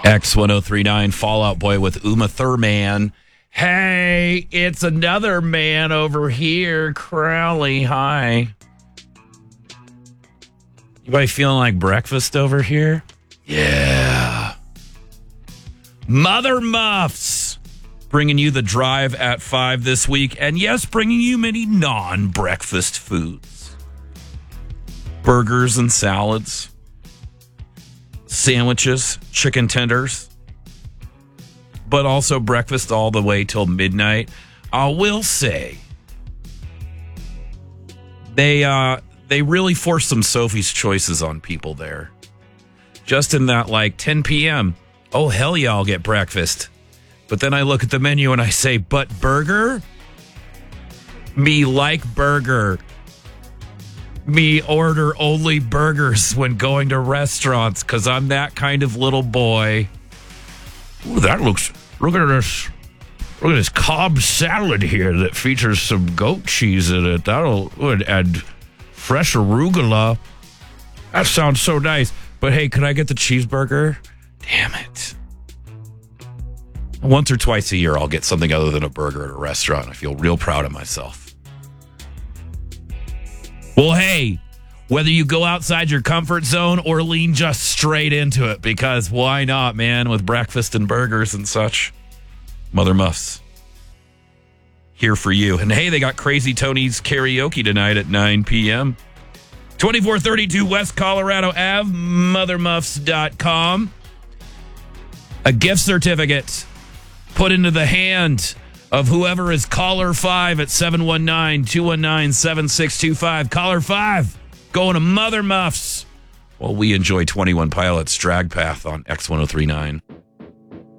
X1039 Fallout Boy with Uma Thurman. Hey, it's another man over here. Crowley, hi. Anybody feeling like breakfast over here? Yeah. Mother Muffs bringing you the drive at 5 this week. And yes, bringing you many non-breakfast foods. Burgers and salads. Sandwiches, chicken tenders. But also breakfast all the way till midnight. I will say, they really forced some Sophie's choices on people there. Just in that, 10 p.m., oh, hell yeah, I'll get breakfast. But then I look at the menu and I say, but burger? Me like burger. Me order only burgers when going to restaurants because I'm that kind of little boy. Ooh, look at this Cobb salad here that features some goat cheese in it. Would add fresh arugula. That sounds so nice. But hey, could I get the cheeseburger? Damn it. Once or twice a year, I'll get something other than a burger at a restaurant. I feel real proud of myself. Well, hey, whether you go outside your comfort zone or lean just straight into it, because why not, man, with breakfast and burgers and such. Mother Muffs, here for you. And hey, they got Crazy Tony's karaoke tonight at 9 p.m. 2432 West Colorado Ave, mothermuffs.com. A gift certificate put into the hand of whoever is caller 5 at 719-219-7625. Caller 5 going to Mother Muffs while we enjoy 21 Pilots Drag Path on X1039.